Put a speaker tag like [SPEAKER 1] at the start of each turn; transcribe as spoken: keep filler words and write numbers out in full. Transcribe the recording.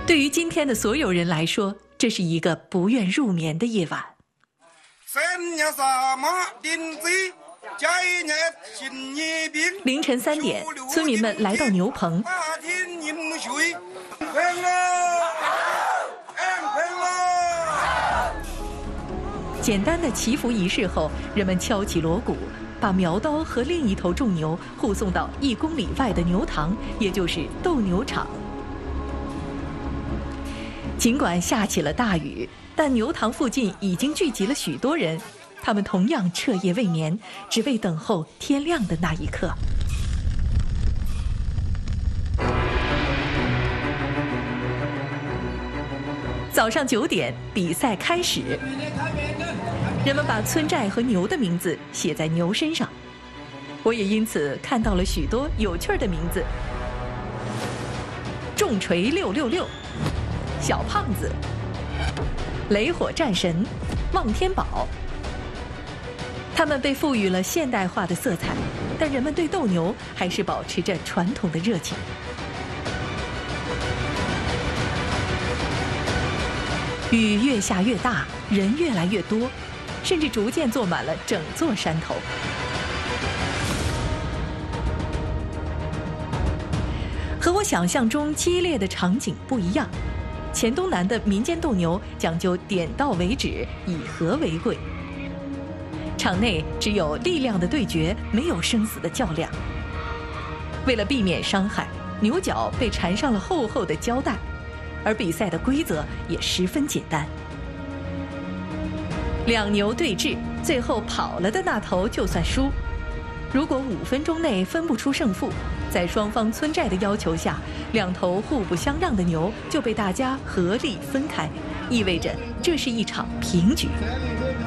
[SPEAKER 1] 对于今天的所有人来说，这是一个不愿入眠的夜晚。凌晨三点，村民们来到牛棚。简单的祈福仪式后，人们敲起锣鼓，把苗刀和另一头重牛护送到一公里外的牛塘，也就是斗牛场。尽管下起了大雨，但牛塘附近已经聚集了许多人，他们同样彻夜未眠，只为等候天亮的那一刻。早上九点，比赛开始。人们把村寨和牛的名字写在牛身上，我也因此看到了许多有趣的名字：重锤六六六、小胖子、雷火战神、望天宝。他们被赋予了现代化的色彩，但人们对斗牛还是保持着传统的热情。雨越下越大，人越来越多，甚至逐渐坐满了整座山头。和我想象中激烈的场景不一样，黔东南的民间斗牛讲究点到为止，以和为贵。场内只有力量的对决，没有生死的较量。为了避免伤害，牛角被缠上了厚厚的胶带。而比赛的规则也十分简单，两牛对峙，最后跑了的那头就算输。如果五分钟内分不出胜负，在双方村寨的要求下，两头互不相让的牛就被大家合力分开，意味着这是一场平局。